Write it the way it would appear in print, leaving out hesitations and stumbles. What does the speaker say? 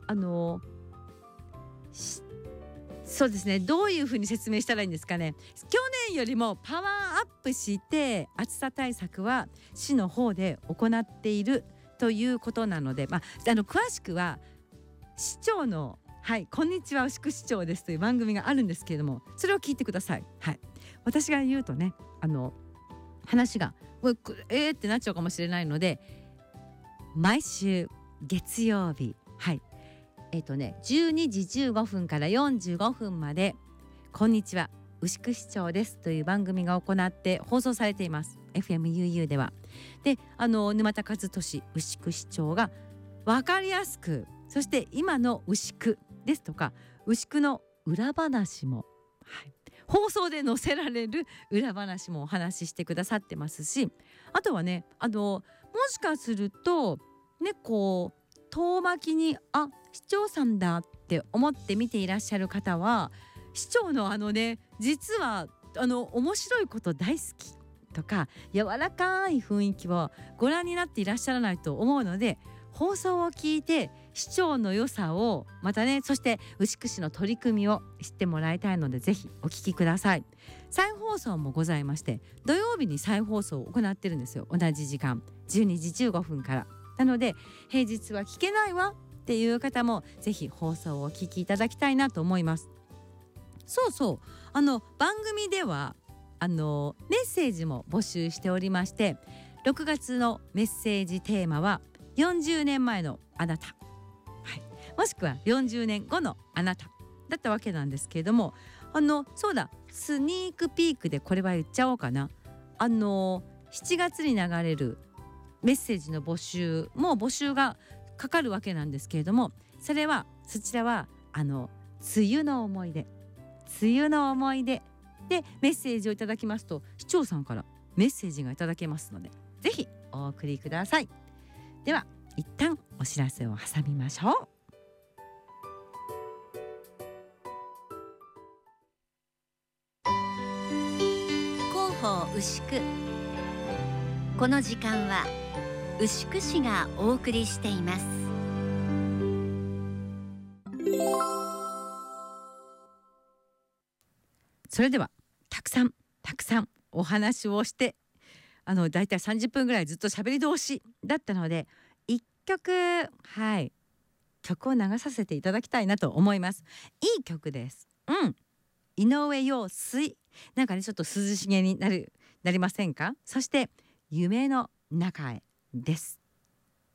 あのそうですね、どういうふうに説明したらいいんですかね。去年よりもパワーアップして暑さ対策は市の方で行っているということなので、詳しくは市長のこんにちは牛久市長ですという番組があるんですけれども、それを聞いてください。私が言うとね、話がってなっちゃうかもしれないので、毎週月曜日12時15分から45分までこんにちは牛久市長ですという番組が行って放送されています。 FMUU では。で、沼田和俊牛久市長が分かりやすく、そして今の牛久ですとか牛久の裏話も、放送で載せられる裏話もお話ししてくださってますし、あとはね、もしかするとね、こう遠巻きに市長さんだって思って見ていらっしゃる方は、市長の実は面白いこと大好きとか柔らかい雰囲気をご覧になっていらっしゃらないと思うので、放送を聞いて市長の良さをまたね、そして牛久市の取り組みを知ってもらいたいので、ぜひお聞きください。再放送もございまして、土曜日に再放送を行ってるんですよ。同じ時間12時15分から。なので平日は聞けないわっていう方もぜひ放送をお聞きいただきたいなと思います。番組ではメッセージも募集しておりまして、6月のメッセージテーマは40年前のあなた、もしくは40年後のあなただったわけなんですけれども、そうだ、スニークピークでこれは言っちゃおうかな。7月に流れるメッセージの募集がかかるわけなんですけれども、そちらは梅雨の思い出でメッセージをいただきますと、市長さんからメッセージがいただけますので、ぜひお送りください。では一旦お知らせを挟みましょう。 広報牛久、この時間は牛久市がお送りしています。 それではたくさんお話をして、だいたい30分ぐらいずっと喋り通しだったので、1曲曲を流させていただきたいなと思います。いい曲です。井上陽水、なんかね、ちょっと涼しげになりませんか。そして夢の中へです。